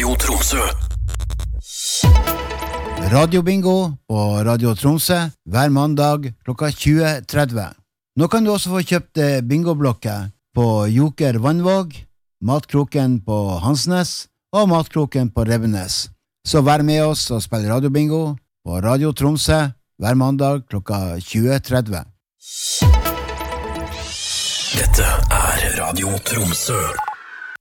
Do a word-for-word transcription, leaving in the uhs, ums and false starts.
Radio Tromsø. Radio Bingo på Radio Tromsø hver mandag klokka tjue tretti. Nå kan du også få kjøpt bingoblokker på Joker Vannvåg, Matkroken på Hansnes og Matkroken på Rebbenes. Så vær med oss og spill Radio Bingo på Radio Tromsø hver mandag klokka tjue tretti. Dette er Radio Tromsø.